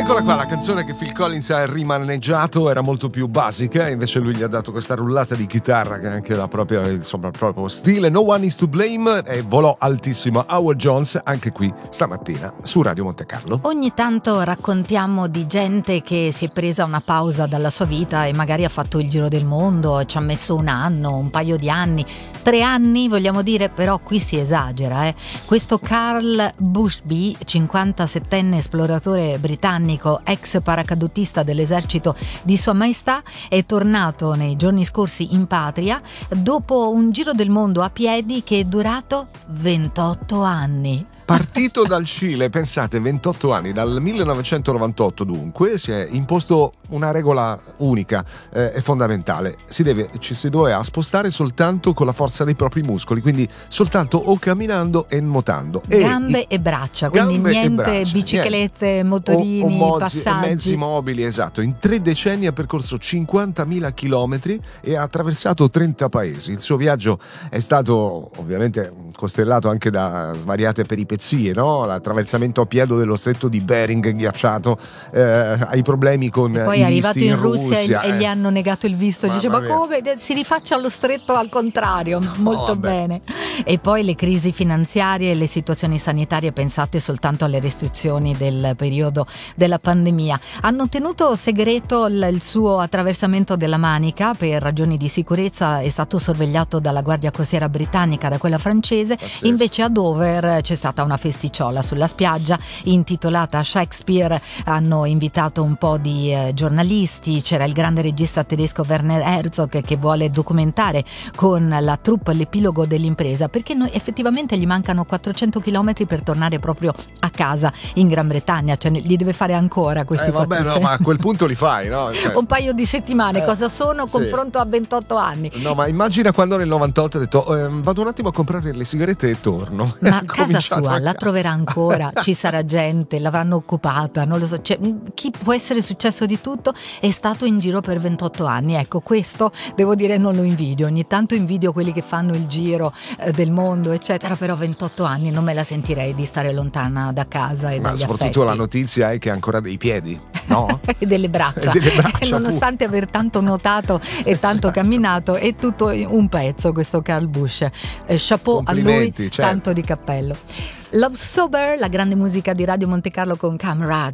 Eccola qua, la canzone che Phil Collins ha rimaneggiato era molto più basica, invece lui gli ha dato questa rullata di chitarra che è anche la propria, insomma, il proprio stile. No One Is To Blame, e volò altissimo Howard Jones anche qui stamattina su Radio Monte Carlo. Ogni tanto raccontiamo di gente che si è presa una pausa dalla sua vita e magari ha fatto il giro del mondo e ci ha messo un anno, un paio di anni, 3 anni vogliamo dire, però qui si esagera. Questo Carl Bushby, 57enne esploratore britannico, ex paracadutista dell'esercito di Sua Maestà, è tornato nei giorni scorsi in patria dopo un giro del mondo a piedi che è durato 28 anni. Partito dal Cile, pensate, 28 anni, dal 1998 dunque, si è imposto una regola unica e fondamentale. Ci si doveva spostare soltanto con la forza dei propri muscoli, quindi soltanto o camminando e nuotando. Gambe e braccia, quindi niente biciclette, motorini, o passaggi. Mezzi mobili, esatto. In 3 decenni ha percorso 50.000 chilometri e ha attraversato 30 paesi. Il suo viaggio è stato ovviamente costellato anche da svariate peripezie, no? L'attraversamento a piedi dello stretto di Bering ghiacciato, ai problemi con e poi i è arrivato visti in Russia e gli hanno negato il visto. Mamma Dice ma mia. come si rifaccia allo stretto al contrario? Molto bene. E poi le crisi finanziarie e le situazioni sanitarie, pensate soltanto alle restrizioni del periodo della pandemia, hanno tenuto segreto il suo attraversamento della Manica. Per ragioni di sicurezza è stato sorvegliato dalla Guardia Costiera britannica, da quella francese. Pazzesco. Invece a Dover c'è stata una festicciola sulla spiaggia intitolata Shakespeare. Hanno invitato un po' di giornalisti, c'era il grande regista tedesco Werner Herzog che vuole documentare con la troupe l'epilogo dell'impresa, perché effettivamente gli mancano 400 chilometri per tornare proprio a casa in Gran Bretagna, cioè li deve fare ancora questi 400. No, ma a quel punto li fai, no? Cioè, un paio di settimane, cosa sono confronto a 28 anni? No, ma immagina quando nel 98 ha detto vado un attimo a comprare le sigarette e torno. Ma casa sua la troverà ancora, ci sarà gente, l'avranno occupata, non lo so, cioè, chi può essere successo di tutto è stato in giro per 28 anni. Ecco, questo devo dire non lo invidio, ogni tanto invidio quelli che fanno il giro del mondo eccetera, però 28 anni non me la sentirei di stare lontana da casa e ma dagli soprattutto affetti. la notizia è che ha ancora dei piedi, no? e delle braccia, nonostante aver tanto nuotato e tanto camminato, è tutto un pezzo questo Carl Bush. Chapeau a lui, certo. tanto di cappello. Love Sober, la grande musica di Radio Monte Carlo con Camrad.